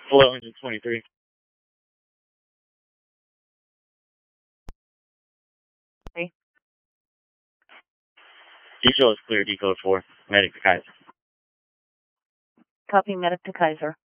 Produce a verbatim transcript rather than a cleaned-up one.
Hello, engine twenty-three. Hey. Diesel is clear, decode four. Medic to Kaiser. Copy, medic to Kaiser.